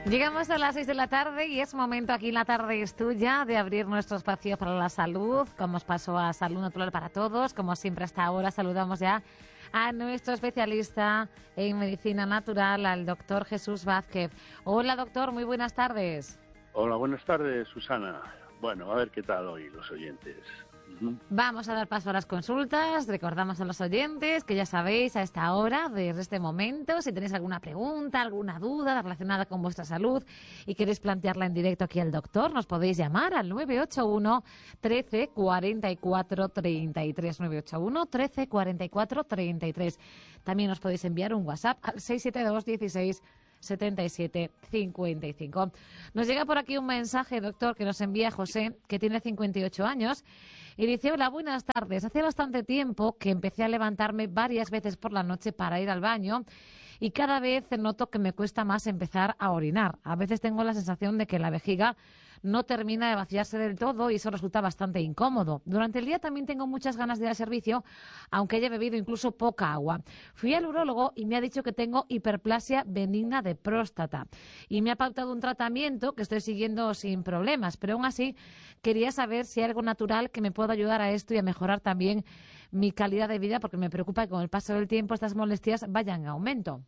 Llegamos a las 6 de la tarde y es momento aquí en La Tarde es Tuya de abrir nuestro espacio para la salud. Como os paso a Salud Natural para Todos, como siempre hasta ahora saludamos ya a nuestro especialista en medicina natural, al doctor Jesús Vázquez. Hola doctor, muy buenas tardes. Hola, buenas tardes Susana. Bueno, a ver qué tal hoy los oyentes. Vamos a dar paso a las consultas. Recordamos a los oyentes que ya sabéis a esta hora, desde este momento, si tenéis alguna pregunta, alguna duda relacionada con vuestra salud y queréis plantearla en directo aquí al doctor, nos podéis llamar al 981 13 44 33, 981 13 44 33. También os podéis enviar un WhatsApp al 672 16 77 55. Nos llega por aquí un mensaje, doctor, que nos envía José, que tiene 58 años, y dice: hola, buenas tardes. Hace bastante tiempo que empecé a levantarme varias veces por la noche para ir al baño y cada vez noto que me cuesta más empezar a orinar. A veces tengo la sensación de que la vejiga no termina de vaciarse del todo y eso resulta bastante incómodo. Durante el día también tengo muchas ganas de ir al servicio, aunque haya bebido incluso poca agua. Fui al urólogo y me ha dicho que tengo hiperplasia benigna de próstata y me ha pautado un tratamiento que estoy siguiendo sin problemas, pero aún así quería saber si hay algo natural que me pueda ayudar a esto y a mejorar también mi calidad de vida, porque me preocupa que con el paso del tiempo estas molestias vayan en aumento.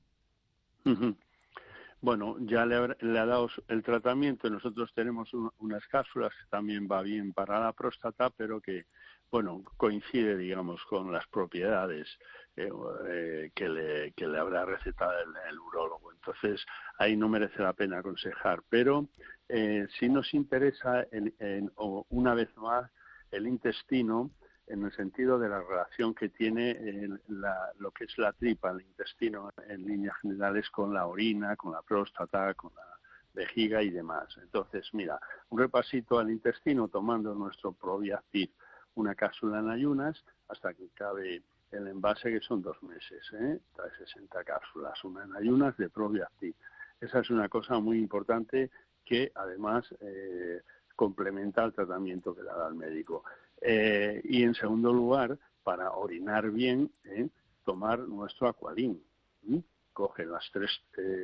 Bueno, ya le ha dado el tratamiento. Nosotros tenemos unas cápsulas que también va bien para la próstata, pero que, bueno, coincide, digamos, con las propiedades que le habrá recetado el urólogo. Entonces, ahí no merece la pena aconsejar. Pero sí nos interesa, una vez más, el intestino, en el sentido de la relación que tiene lo que es la tripa, el intestino en líneas generales, con la orina, con la próstata, con la vejiga y demás. Entonces, mira, un repasito al intestino tomando nuestro Probiactiv, una cápsula en ayunas hasta que cabe el envase, que son 2 meses, trae 60 cápsulas, una en ayunas de Probiactiv. Esa es una cosa muy importante que además complementa el tratamiento que le da el médico. Y en segundo lugar, para orinar bien, tomar nuestro Aqualin. Coge las tres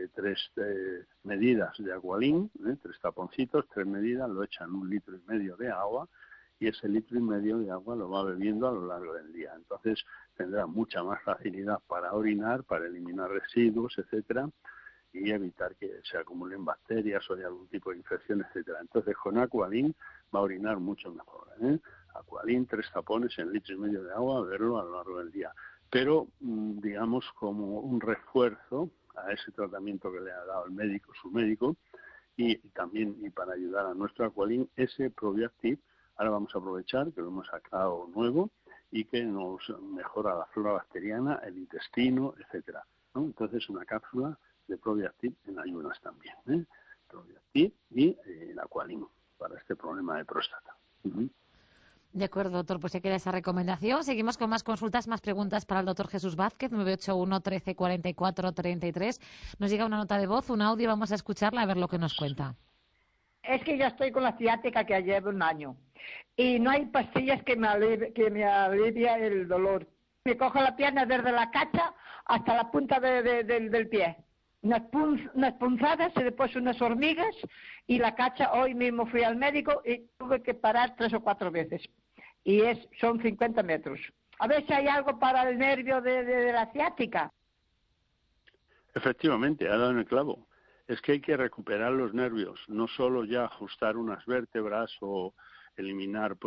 medidas de Aqualin, 3 taponcitos, 3 medidas, lo echa en 1,5 litros de agua y ese 1,5 litros de agua lo va bebiendo a lo largo del día. Entonces tendrá mucha más facilidad para orinar, para eliminar residuos, etcétera, y evitar que se acumulen bacterias o de algún tipo de infección, etcétera. Entonces con Aqualin va a orinar mucho mejor. Aqualin, 3 tapones en 1,5 litros de agua, beberlo a lo largo del día. Pero, digamos, como un refuerzo a ese tratamiento que le ha dado el médico, su médico, y también y para ayudar a nuestro Aqualin, ese Probiactiv, ahora vamos a aprovechar que lo hemos sacado nuevo y que nos mejora la flora bacteriana, el intestino, etcétera, ¿no? Entonces, una cápsula de Probiactiv en ayunas también, Probiactiv y el Aqualin para este problema de próstata. De acuerdo, doctor, pues ya queda esa recomendación. Seguimos con más consultas, más preguntas para el doctor Jesús Vázquez, 981 13 44 33. Nos llega una nota de voz, un audio, vamos a escucharla a ver lo que nos cuenta. Es que ya estoy con la ciática que llevo 1 año y no hay pastillas que me alivia el dolor. Me cojo la pierna desde la cacha hasta la punta del pie. Unas punzadas y después unas hormigas y la cacha. Hoy mismo fui al médico y tuve que parar 3 o 4 veces. Y son 50 metros. A ver si hay algo para el nervio de la ciática. Efectivamente, ha dado en el clavo. Es que hay que recuperar los nervios, no solo ya ajustar unas vértebras o eliminar,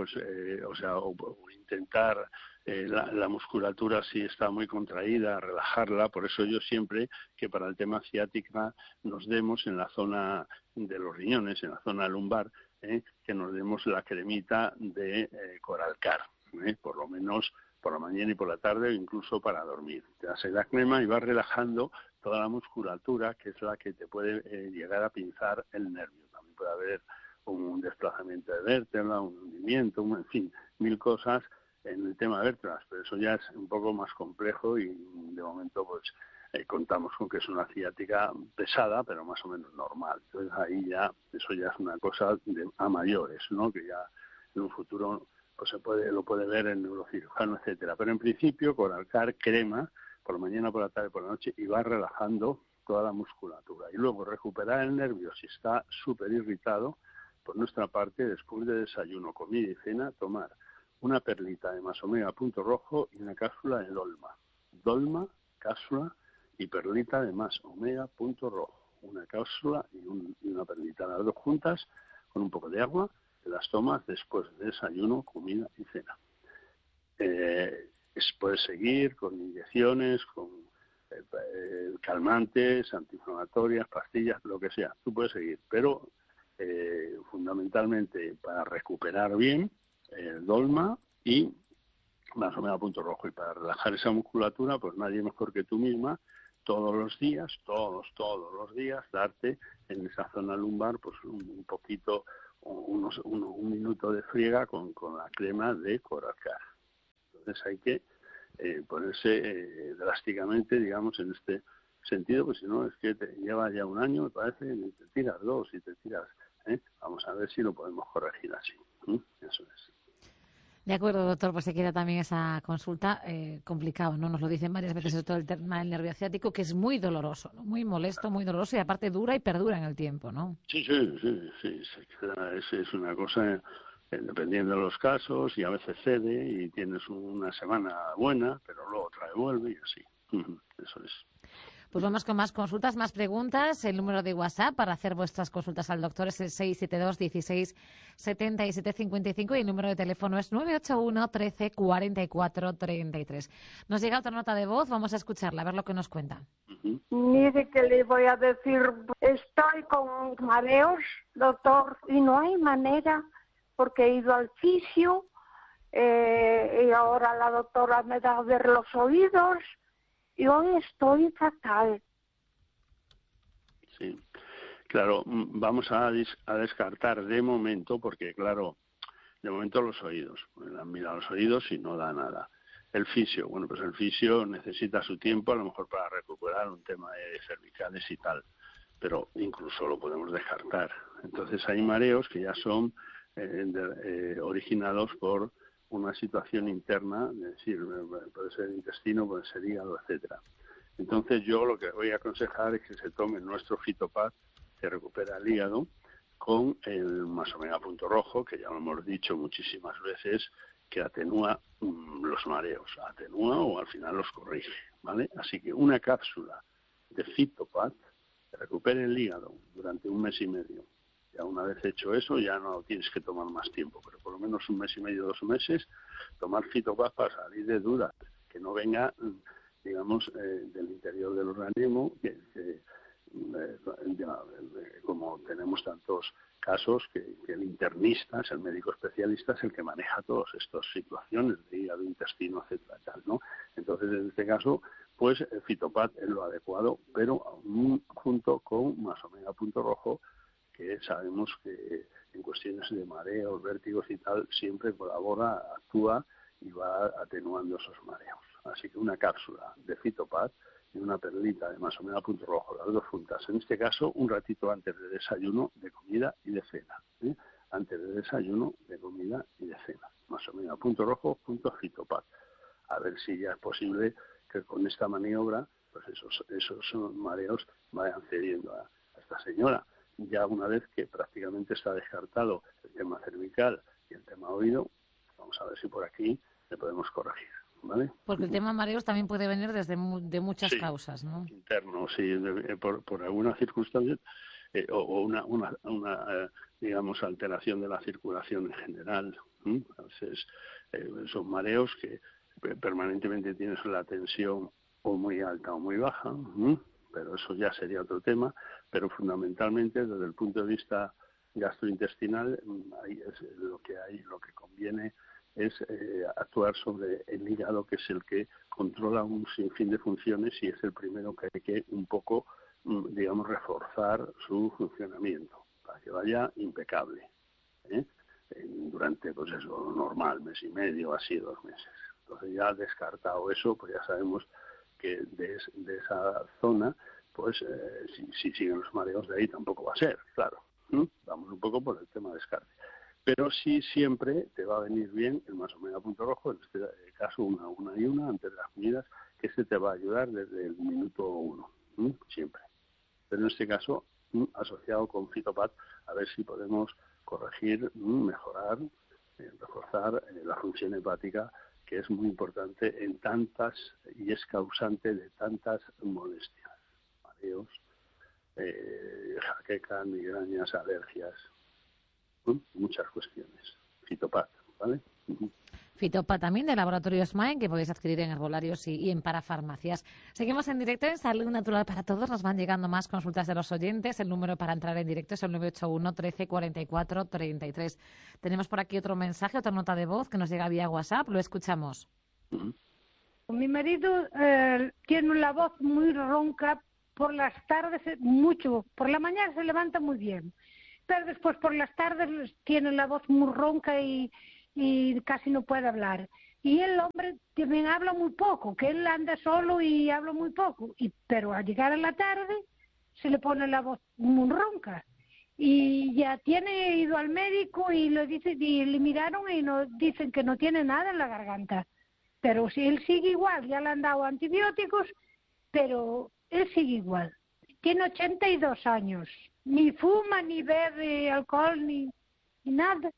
o intentar la musculatura si está muy contraída, relajarla. Por eso yo siempre que para el tema ciática nos demos en la zona de los riñones, en la zona lumbar, que nos demos la cremita de Coralcar, por lo menos por la mañana y por la tarde, o incluso para dormir. Te das la crema y vas relajando toda la musculatura, que es la que te puede llegar a pinzar el nervio. También puede haber un desplazamiento de vértebra, un hundimiento, en fin, 1000 cosas en el tema de vértebras, pero eso ya es un poco más complejo y de momento pues contamos con que es una ciática pesada, pero más o menos normal. Entonces ahí ya, eso ya es una cosa a mayores, ¿no? Que ya en un futuro pues lo puede ver el neurocirujano, etcétera. Pero en principio, Coralcar, crema, por la mañana, por la tarde, por la noche, y va relajando toda la musculatura. Y luego recuperar el nervio si está súper irritado. Por nuestra parte, después de desayuno, comida y cena, tomar una perlita de más omega punto rojo y una cápsula de dolma. Dolma, cápsula y perlita de más omega punto rojo. Una cápsula y una perlita, las dos juntas, con un poco de agua, te las tomas después de desayuno, comida y cena. Puedes seguir con inyecciones, con calmantes, antiinflamatorias, pastillas, lo que sea. Tú puedes seguir, pero fundamentalmente para recuperar bien el dolma y más omega punto rojo. Y para relajar esa musculatura, pues nadie mejor que tú misma, todos los días, todos los días, darte en esa zona lumbar pues un poquito, un minuto de friega con la crema de Coracar. Entonces hay que ponerse drásticamente, digamos, en este sentido, pues si no es que te lleva ya un año, me parece, y te tiras dos y te tiras. Vamos a ver si lo podemos corregir así. Eso es. De acuerdo, doctor, pues se queda también esa consulta complicado, ¿no? Nos lo dicen varias veces, sobre todo el tema del nervio ciático, que es muy doloroso, ¿no? Muy molesto, muy doloroso y aparte dura y perdura en el tiempo, ¿no? Sí, es una cosa, dependiendo de los casos, y a veces cede y tienes una semana buena, pero luego otra vez vuelve y así. Eso es. Pues vamos con más consultas, más preguntas. El número de WhatsApp para hacer vuestras consultas al doctor es el 672 16 77 55 y el número de teléfono es 981 13 44 33. Nos llega otra nota de voz, vamos a escucharla, a ver lo que nos cuenta. Mire que le voy a decir, estoy con mareos, doctor, y no hay manera, porque he ido al fisio y ahora la doctora me da a ver los oídos. Y hoy estoy fatal. Sí, claro, vamos a descartar de momento, porque claro, de momento los oídos. Mira los oídos y no da nada. El fisio, bueno, pues el fisio necesita su tiempo, a lo mejor para recuperar un tema de cervicales y tal, pero incluso lo podemos descartar. Entonces hay mareos que ya son originados por una situación interna, es decir, puede ser intestino, puede ser hígado, etcétera. Entonces yo lo que voy a aconsejar es que se tome nuestro Fitopad, que recupera el hígado, con el más omega punto rojo, que ya lo hemos dicho muchísimas veces, que atenúa los mareos, atenúa o al final los corrige, ¿vale? Así que una cápsula de Fitopad que recupere el hígado durante un mes y medio. Ya una vez hecho eso, ya no tienes que tomar más tiempo, pero por lo menos un mes y medio, 2 meses, tomar Fitopad para salir de dudas, que no venga, digamos, del interior del organismo, como tenemos tantos casos, que el internista, es el médico especialista, es el que maneja todas estas situaciones de hígado, intestino, etcétera, tal, ¿no? Entonces, en este caso, pues el Fitopad es lo adecuado, pero junto con más omega punto rojo, que sabemos que en cuestiones de mareos, vértigos y tal, siempre colabora, actúa y va atenuando esos mareos. Así que una cápsula de Fitopad y una perlita de más omega punto rojo, las dos juntas. En este caso, un ratito antes de desayuno, de comida y de cena. Antes de desayuno, de comida y de cena. Más omega punto rojo, punto Fitopad. A ver si ya es posible que con esta maniobra, pues esos mareos vayan cediendo a esta señora. Ya una vez que prácticamente está descartado el tema cervical y el tema oído, vamos a ver si por aquí le podemos corregir, ¿vale? Porque el tema mareos también puede venir de muchas causas, ¿no? Interno, sí, por alguna circunstancia o una digamos, alteración de la circulación en general. Entonces, son mareos que permanentemente tienes la tensión o muy alta o muy baja, pero eso ya sería otro tema, pero fundamentalmente desde el punto de vista gastrointestinal lo que conviene es actuar sobre el hígado, que es el que controla un sinfín de funciones y es el primero que hay que un poco, digamos, reforzar su funcionamiento para que vaya impecable, durante, pues eso, normal, mes y medio, así 2 meses. Entonces ya descartado eso, pues ya sabemos que de esa zona, pues si siguen los mareos de ahí tampoco va a ser, claro. Vamos un poco por el tema de descarte. Pero sí siempre te va a venir bien el más omega punto rojo, en este caso una antes de las comidas, que te va a ayudar desde el minuto 1, siempre. pero en este caso asociado con Fitopat, a ver si podemos corregir, mejorar, reforzar la función hepática, que es muy importante en tantas, y es causante de tantas molestias, mareos, jaquecas, migrañas, alergias, muchas cuestiones. Fitopat, ¿vale? Fitopat también de Laboratorio Smile, que podéis adquirir en herbolarios y en parafarmacias. Seguimos en directo en Salud Natural para Todos. Nos van llegando más consultas de los oyentes. El número para entrar en directo es el 981 13 44 33. Tenemos por aquí otro mensaje, otra nota de voz que nos llega vía WhatsApp. Lo escuchamos. Mi marido tiene la voz muy ronca por las tardes, mucho. Por la mañana se levanta muy bien, pero después por las tardes tiene la voz muy ronca y casi no puede hablar. Y el hombre también habla muy poco, que él anda solo y habla muy poco. Pero al llegar a la tarde se le pone la voz muy ronca. Y ya tiene ido al médico y le miraron y dicen que no tiene nada en la garganta. Pero si él sigue igual, ya le han dado antibióticos, pero él sigue igual. Tiene 82 años. Ni fuma, ni bebe alcohol, ni nada.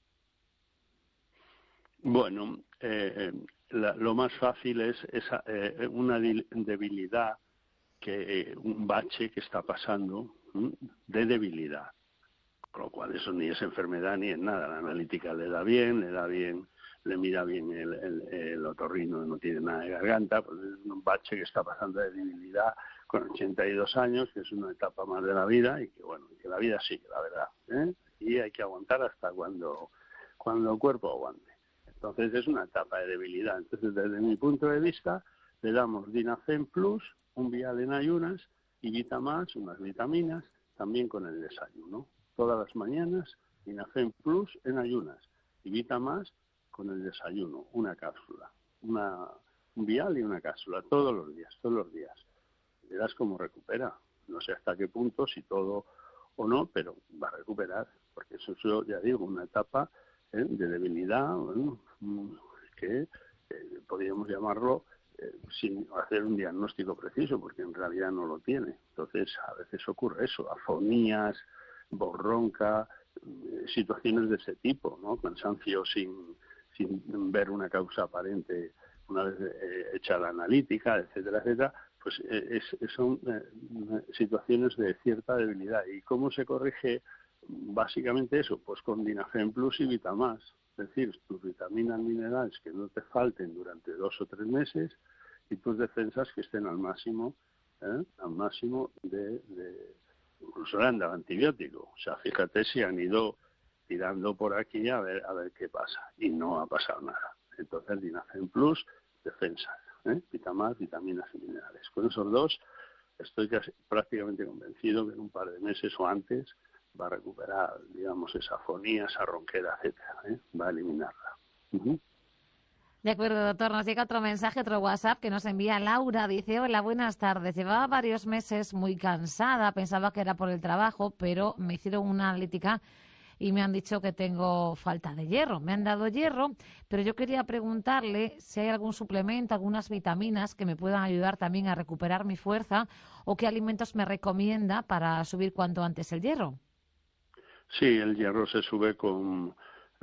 Bueno, lo más fácil es una debilidad, un bache que está pasando de debilidad, con lo cual eso ni es enfermedad ni es nada. La analítica le da bien, le mira bien el otorrino, no tiene nada de garganta, pues es un bache que está pasando de debilidad con 82 años, que es una etapa más de la vida y que bueno, que la vida sigue, la verdad, y hay que aguantar hasta cuando el cuerpo aguante. Entonces es una etapa de debilidad. Entonces, desde mi punto de vista, le damos Dinafem Plus, un vial en ayunas, y Vitamax, unas vitaminas, también con el desayuno. Todas las mañanas, Dinafem Plus en ayunas, y Vitamax con el desayuno, una cápsula, un vial y una cápsula, todos los días. Verás cómo recupera. No sé hasta qué punto, si todo o no, pero va a recuperar, porque eso es, ya digo, una etapa de debilidad, que podríamos llamarlo sin hacer un diagnóstico preciso, porque en realidad no lo tiene. Entonces, a veces ocurre eso, afonías, voz ronca, situaciones de ese tipo, ¿no? Cansancio sin ver una causa aparente una vez hecha la analítica, etcétera, etcétera, pues son situaciones de cierta debilidad. ¿Y cómo se corrige? Básicamente eso, pues con Dinafem Plus y Vitamax, es decir, tus vitaminas, minerales que no te falten durante 2 o 3 meses y tus defensas que estén al máximo de incluso le han dado antibiótico. O sea, fíjate si han ido tirando por aquí a ver qué pasa y no ha pasado nada. Entonces Dinafem Plus, defensas, Vitamax, vitaminas y minerales. Con esos dos estoy prácticamente convencido que en un par de meses o antes va a recuperar, digamos, esa afonía, esa ronquera, etcétera, va a eliminarla. De acuerdo, doctor. Nos llega otro mensaje, otro WhatsApp que nos envía Laura. Dice, hola, buenas tardes. Llevaba varios meses muy cansada, pensaba que era por el trabajo, pero me hicieron una analítica y me han dicho que tengo falta de hierro. Me han dado hierro, pero yo quería preguntarle si hay algún suplemento, algunas vitaminas que me puedan ayudar también a recuperar mi fuerza o qué alimentos me recomienda para subir cuanto antes el hierro. Sí, el hierro se sube con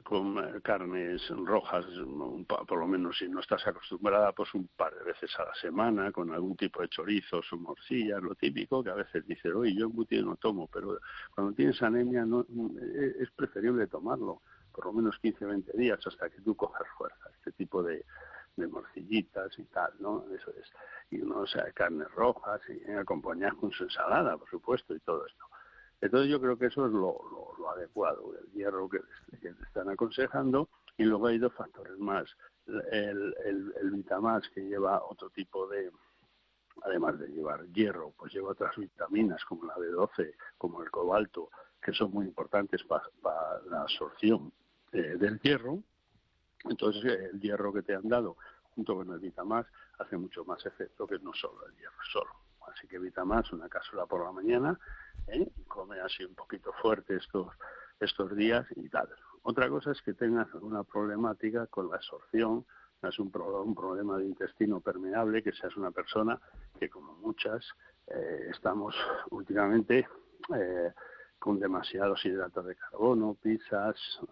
carnes rojas, por lo menos si no estás acostumbrada, pues un par de veces a la semana, con algún tipo de chorizos o morcillas, lo típico, que a veces dices, oye, yo embutido no tomo, pero cuando tienes anemia es preferible tomarlo, por lo menos 15-20 días hasta que tú cojas fuerza, este tipo de morcillitas y tal, ¿no? Eso es. Y uno, o sea, carnes rojas y acompañadas con su ensalada, por supuesto, y todo esto. Entonces yo creo que eso es lo adecuado, el hierro que te están aconsejando, y luego hay 2 factores más. El Vitamax, que lleva otro tipo de, además de llevar hierro, pues lleva otras vitaminas como la B12, como el cobalto, que son muy importantes para la absorción del hierro. Entonces el hierro que te han dado junto con el Vitamax hace mucho más efecto que no solo el hierro solo. Así que Vitamax, una cápsula por la mañana, y come así un poquito fuerte estos días y tal. Otra cosa es que tengas alguna problemática con la absorción, es un problema de intestino permeable, que seas una persona que, como muchas, estamos últimamente con demasiados hidratos de carbono, pizzas,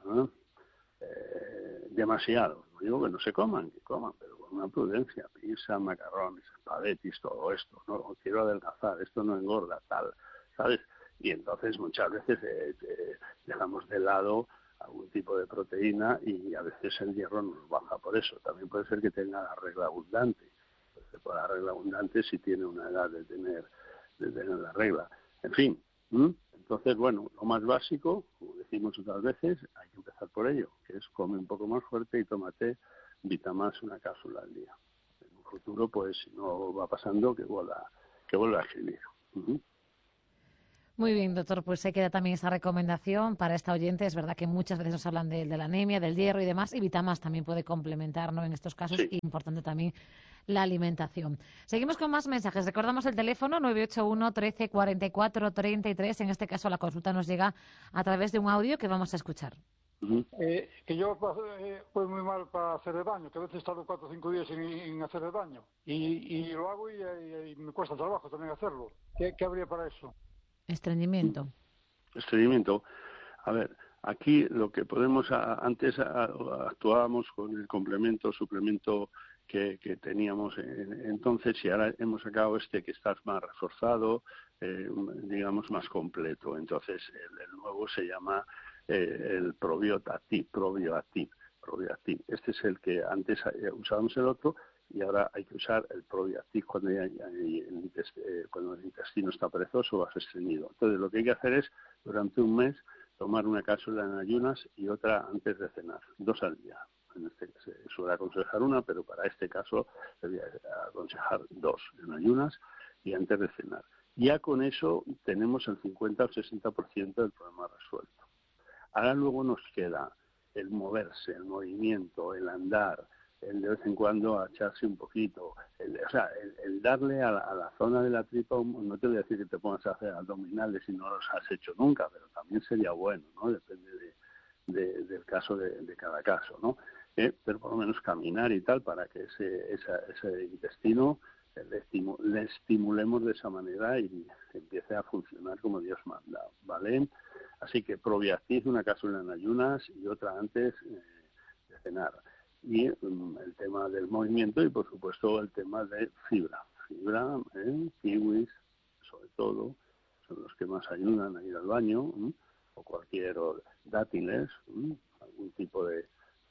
demasiados. No digo que no se coman, que coman, pero con una prudencia. Pizza, macarrones, espaguetis, todo esto. No quiero adelgazar, esto no engorda, tal, ¿sabes? Y entonces muchas veces dejamos de lado algún tipo de proteína y a veces el hierro nos baja por eso. También puede ser que tenga la regla abundante. Pues por la regla abundante si tiene una edad de tener la regla. En fin, entonces, bueno, lo más básico, como decimos otras veces, hay que empezar por ello, que es come un poco más fuerte y tómate Vitamax una cápsula al día. En un futuro, pues, si no va pasando, que vuelva a escribir. Muy bien, doctor, pues se queda también esa recomendación para esta oyente. Es verdad que muchas veces nos hablan de la anemia, del hierro y demás, y Vitamax también puede complementar, ¿no?, en estos casos, Sí. y importante también la alimentación. Seguimos con más mensajes. Recordamos el teléfono 981 13 44 33. En este caso la consulta nos llega a través de un audio que vamos a escuchar. Que yo voy muy mal para hacer el baño, que a veces tardo 4 o 5 días en hacer el baño. Y lo hago y me cuesta trabajo también hacerlo. ¿Qué habría para eso? Estreñimiento. Estreñimiento. A ver, aquí lo que podemos, antes actuábamos con el suplemento que teníamos entonces, y ahora hemos sacado que está más reforzado, digamos más completo. Entonces el nuevo se llama el Probioactive. Este es el que antes usábamos el otro, y ahora hay que usar el Probioactive cuando el intestino está perezoso o estreñido. Entonces lo que hay que hacer es, durante un mes, tomar una cápsula en ayunas y otra antes de cenar, 2 al día. Se suele aconsejar una, pero para este caso se voy a aconsejar 2 en ayunas y antes de cenar. Ya con eso tenemos el 50 o 60% del problema resuelto. Ahora luego nos queda el moverse, el movimiento, el andar, el de vez en cuando echarse un poquito, el darle a la zona de la tripa. No te voy a decir que te pongas a hacer abdominales si no los has hecho nunca, pero también sería bueno, ¿no? Depende del caso de cada caso, ¿no? Pero por lo menos caminar y tal, para que ese intestino le estimulemos de esa manera y empiece a funcionar como Dios manda, ¿vale? Así que Probioactive, una cápsula en ayunas y otra antes de cenar. Y el tema del movimiento y, por supuesto, el tema de fibra, kiwis, sobre todo, son los que más ayudan a ir al baño, o cualquier dátiles, algún tipo de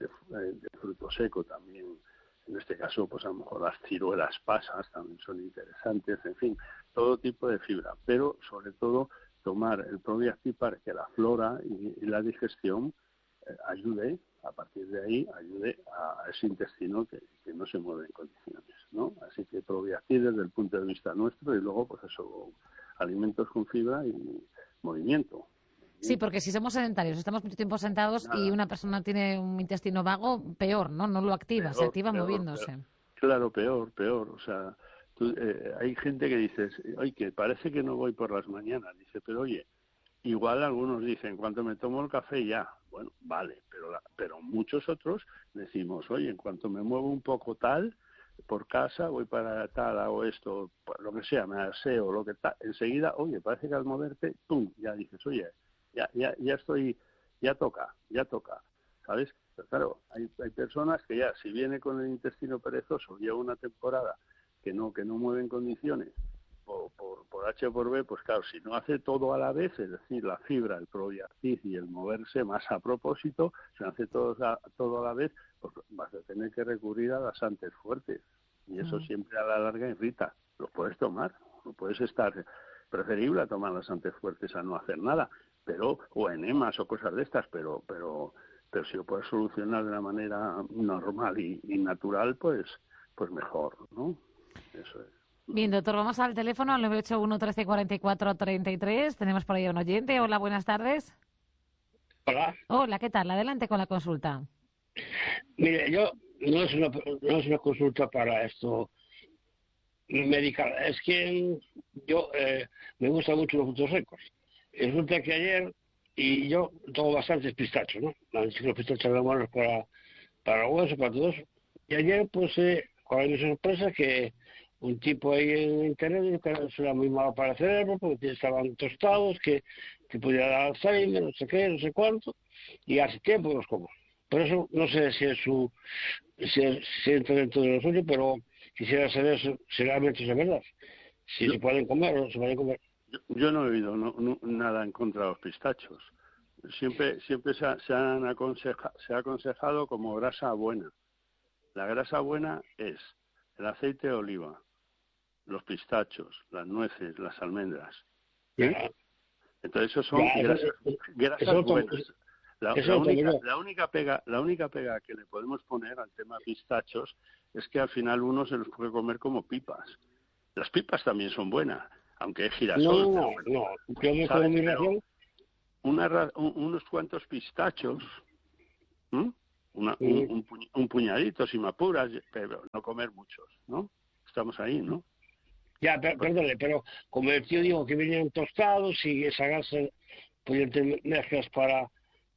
fruto seco también. En este caso, pues a lo mejor las ciruelas pasas también son interesantes, en fin, todo tipo de fibra, pero sobre todo tomar el Probioactive para que la flora y la digestión ayude, a partir de ahí, ayude a ese intestino que no se mueve en condiciones, ¿no? Así que Probioactive desde el punto de vista nuestro, y luego, pues eso, alimentos con fibra y movimiento. Sí, porque si somos sedentarios, estamos mucho tiempo sentados y una persona tiene un intestino vago, peor, ¿no? No lo activa, se activa moviéndose. Peor. Claro, peor. O sea, hay gente que dice, oye, que parece que no voy por las mañanas. Dice, pero oye, igual algunos dicen, cuando me tomo el café ya. Bueno, vale, pero muchos otros decimos, oye, en cuanto me muevo un poco tal, por casa, voy para tal, hago esto, pues, lo que sea, me aseo, lo que tal, enseguida, oye, parece que al moverte, ¡pum!, ya dices, oye, ya estoy, ya toca, ¿sabes? Pero claro, hay personas que ya, si viene con el intestino perezoso, lleva una temporada que no mueve en condiciones, por H o por B, pues claro, si no hace todo a la vez, es decir, la fibra, el Probioactive y el moverse más a propósito, si no hace todo a la vez, pues vas a tener que recurrir a las antes fuertes. Y eso siempre a la larga irrita. Lo puedes tomar, lo puedes estar preferible a tomar las antes fuertes a no hacer nada, pero o enemas o cosas de estas, pero si lo puedes solucionar de una manera normal y natural, pues mejor, ¿no? Eso es. Bien, doctor, vamos al teléfono al 981 13 44 33. Tenemos por ahí un oyente. Hola, buenas tardes. Hola. Hola, ¿qué tal? Adelante con la consulta. Mire, yo no es una consulta para esto medical. Es que yo me gustan mucho los frutos secos. Resulta que ayer, y yo tomo bastantes pistachos, ¿no? Los pistachos de buenos para hueso, para todo eso. Y ayer, pues, con mi sorpresa que un tipo ahí en internet que eso era muy malo para el cerebro porque estaban tostados, que podía dar Alzheimer, no sé qué, no sé cuánto, y hace tiempo que los como. Por eso no sé si si entra dentro de lo suyo, pero quisiera saber si realmente es verdad. Si se pueden comer o no se pueden comer. Yo no he oído nada en contra de los pistachos. Siempre se ha aconsejado como grasa buena. La grasa buena es el aceite de oliva, los pistachos, las nueces, las almendras. Entonces esos son grasas buenas. La única pega que le podemos poner al tema pistachos es que al final uno se los puede comer como pipas. Las pipas también son buenas, aunque es girasol. No, yo me como mi ración. Unos cuantos pistachos, un puñadito si me apuras, pero no comer muchos, ¿no? Estamos ahí, ¿no? Ya, perdone, pero como el tío dijo que venían tostados y esa grasa podían tener mezclas para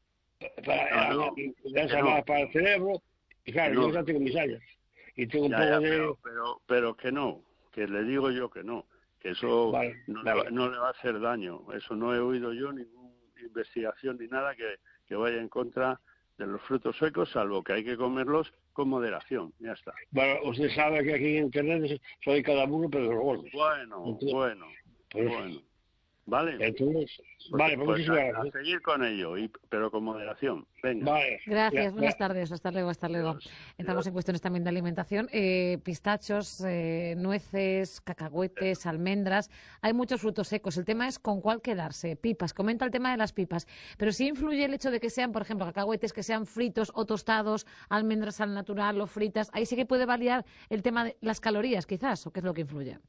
el cerebro, y claro, yo ya tengo mis años y tengo un poco de... Pero que no, que le digo yo que no, que eso no le va a hacer daño. Eso no he oído yo ninguna investigación ni nada que vaya en contra de los frutos secos, salvo que hay que comerlos con moderación, ya está. Bueno, usted sabe que aquí en internet soy cada uno, pero los gordos. Bueno. Vale. Entonces, pues muchísimas gracias. A seguir con ello, pero con moderación. Venga. Vale. Gracias, buenas tardes. Hasta luego. Entramos en cuestiones también de alimentación. Pistachos, nueces, cacahuetes, almendras. Hay muchos frutos secos. El tema es con cuál quedarse. Pipas. Comenta el tema de las pipas. Pero sí influye el hecho de que sean, por ejemplo, cacahuetes que sean fritos o tostados, almendras al natural o fritas. Ahí sí que puede variar el tema de las calorías, quizás, o qué es lo que influye.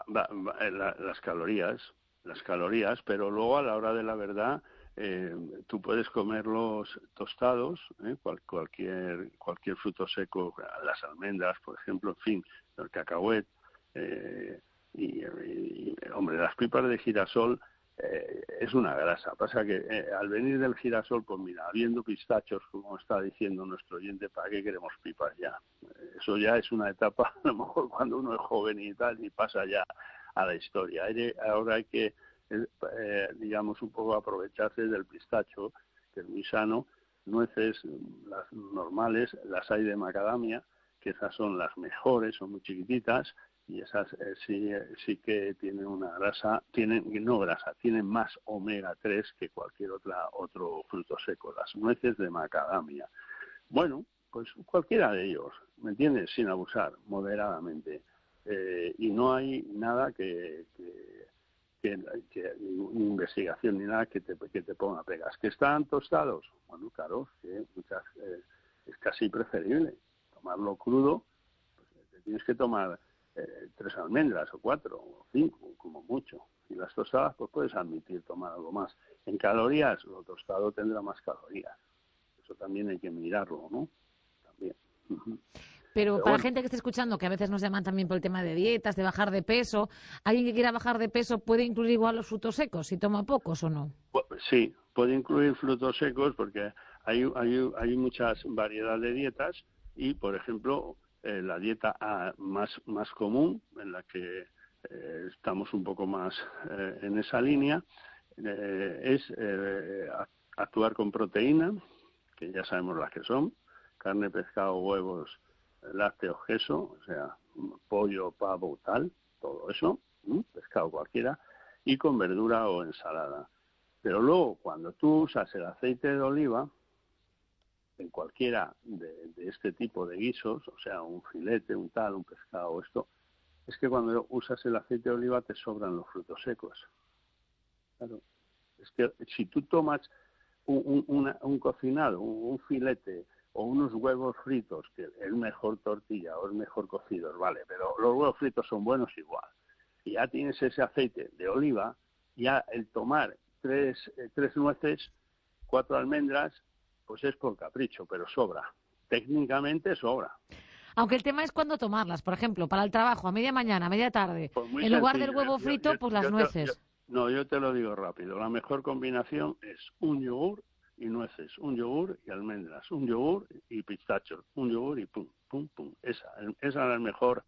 Las calorías, pero luego a la hora de la verdad tú puedes comerlos tostados, cualquier fruto seco, las almendras, por ejemplo, en fin, el cacahuete, hombre, las pipas de girasol es una grasa. Pasa que al venir del girasol, pues mira, habiendo pistachos, como está diciendo nuestro oyente, ¿para qué queremos pipas ya? Eso ya es una etapa, a lo mejor cuando uno es joven y tal, y pasa ya a la historia. Ahora hay que, digamos, un poco aprovecharse del pistacho, que es muy sano. Nueces, las normales, las hay de macadamia, que esas son las mejores, son muy chiquititas, y esas sí que tienen una grasa, tienen más omega 3 que cualquier otro fruto seco, las nueces de macadamia. Bueno, pues cualquiera de ellos, ¿me entiendes? Sin abusar, moderadamente. Y no hay nada que ni investigación ni nada que te ponga pegas. ¿Que están tostados? Bueno, claro, que es casi preferible tomarlo crudo. Pues te tienes que tomar 3 almendras o 4 o 5 como mucho, y las tostadas pues puedes admitir tomar algo más. En calorías, lo tostado tendrá más calorías, eso también hay que mirarlo, ¿no? También. Pero para la gente que esté escuchando, que a veces nos llaman también por el tema de dietas, de bajar de peso, ¿alguien que quiera bajar de peso puede incluir igual los frutos secos, si toma pocos o no? Sí, puede incluir frutos secos porque hay muchas variedades de dietas y, por ejemplo, la dieta más común, en la que estamos un poco más en esa línea, es actuar con proteína, que ya sabemos las que son, carne, pescado, huevos, lácteos, queso, o sea, pollo, pavo, tal, todo eso, pescado cualquiera, y con verdura o ensalada. Pero luego, cuando tú usas el aceite de oliva, en cualquiera de este tipo de guisos, o sea, un filete, un tal, un pescado, esto, es que cuando usas el aceite de oliva te sobran los frutos secos. Claro, es que si tú tomas un cocinado, un filete, o unos huevos fritos, que es mejor tortilla o es mejor cocidos, vale, pero los huevos fritos son buenos igual. Y ya tienes ese aceite de oliva, ya el tomar 3 nueces, 4 almendras, pues es por capricho, pero sobra. Técnicamente sobra. Aunque el tema es cuándo tomarlas. Por ejemplo, para el trabajo, a media mañana, a media tarde, pues en lugar del huevo frito, pues las nueces. Yo te lo digo rápido. La mejor combinación es un yogur y nueces, un yogur y almendras, un yogur y pistachos, un yogur y pum, pum, pum. Esa es la mejor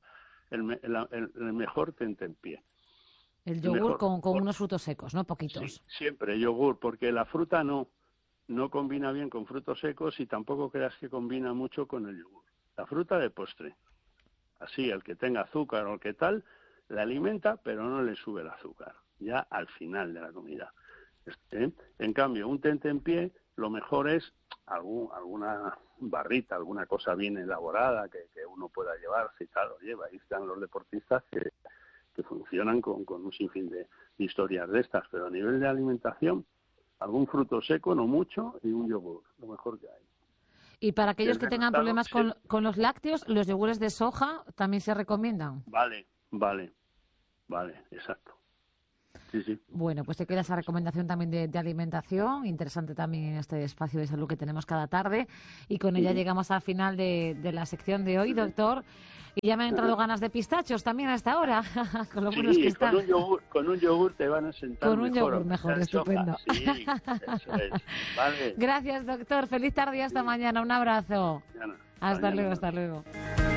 el mejor tentempié. El yogur con unos frutos secos, ¿no? Poquitos. Sí, siempre yogur, porque la fruta no combina bien con frutos secos y tampoco creas que combina mucho con el yogur. La fruta de postre, así, el que tenga azúcar o el que tal, la alimenta, pero no le sube el azúcar, ya al final de la comida. En cambio, un tentempié, lo mejor es alguna barrita, alguna cosa bien elaborada que uno pueda llevarse y tal, lo lleva. Ahí están los deportistas que funcionan con un sinfín de historias de estas, pero a nivel de alimentación, algún fruto seco, no mucho, y un yogur, lo mejor que hay. Y para aquellos que tengan problemas con los lácteos, los yogures de soja también se recomiendan. Vale, exacto. Sí. Bueno, pues te queda esa recomendación también de alimentación, interesante también en este espacio de salud que tenemos cada tarde. Y con ella llegamos al final de la sección de hoy, doctor. Y ya me han entrado ganas de pistachos también a esta hora, con lo buenos que están. Con un yogur te van a sentar con un yogur mejor, estupendo. Sí, eso es. Vale. Gracias, doctor. Feliz tarde y hasta mañana. Un abrazo. Mañana. Hasta luego.